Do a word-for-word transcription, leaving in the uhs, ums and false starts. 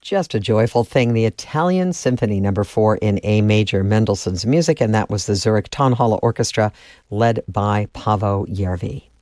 Just a joyful thing, the Italian Symphony Number Four in A major, Mendelssohn's music, and that was the Zurich Tonhalle Orchestra led by Paavo Järvi.